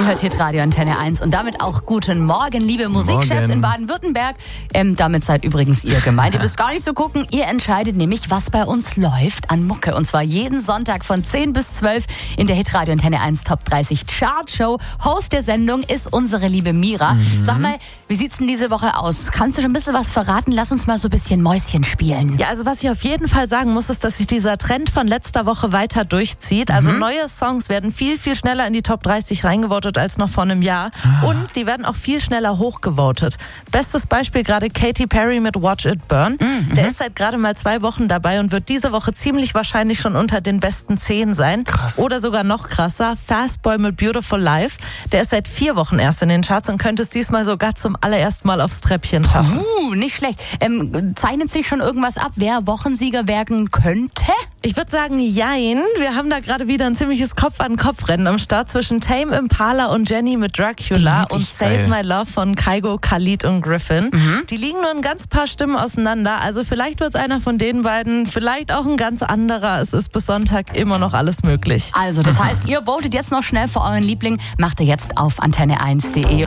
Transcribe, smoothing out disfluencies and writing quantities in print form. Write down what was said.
Ihr hört Hitradio Antenne 1 und damit auch guten Morgen, liebe Musikchefs in Baden-Württemberg. Damit seid übrigens ihr gemeint. Ihr müsst gar nicht so gucken. Ihr entscheidet nämlich, was bei uns läuft an Mucke. Und zwar jeden Sonntag von 10 bis 12 in der Hitradio Antenne 1 Top 30 Chart Show. Host der Sendung ist unsere liebe Mira. Sag mal, wie sieht's denn diese Woche aus? Kannst du schon ein bisschen was verraten? Lass uns mal so ein bisschen Mäuschen spielen. Ja, also was ich auf jeden Fall sagen muss, ist, dass sich dieser Trend von letzter Woche weiter durchzieht. Also neue Songs werden viel, viel schneller in die Top 30 reingevotet als noch vor einem Jahr. Und die werden auch viel schneller hochgevotet. Bestes Beispiel gerade Katy Perry mit Watch It Burn. Der ist seit gerade mal 2 Wochen dabei und wird diese Woche ziemlich wahrscheinlich schon unter den besten 10 sein. Krass. Oder sogar noch krasser, Fast Boy mit Beautiful Life. Der ist seit 4 Wochen erst in den Charts und könnte es diesmal sogar zum allerersten Mal aufs Treppchen schaffen. Nicht schlecht. Zeichnet sich schon irgendwas ab, wer Wochensieger werden könnte? Ich würde sagen, jein. Wir haben da gerade wieder ein ziemliches Kopf-an-Kopf-Rennen am Start zwischen Tame Impala und Jenny mit Dracula und Save My Love von Kygo, Khalid und Griffin. Die liegen nur ein ganz paar Stimmen auseinander. Also vielleicht wird es einer von den beiden, vielleicht auch ein ganz anderer. Es ist bis Sonntag immer noch alles möglich. Also, das heißt, ihr votet jetzt noch schnell für euren Liebling. Macht ihr jetzt auf antenne1.de.